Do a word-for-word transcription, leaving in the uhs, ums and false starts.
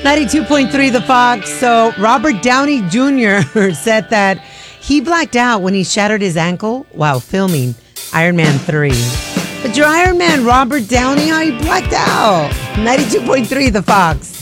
ninety-two point three The Fox. So Robert Downey Junior said that he blacked out when he shattered his ankle while filming Iron Man three. But your Iron Man, Robert Downey, how he blacked out? ninety-two point three The Fox.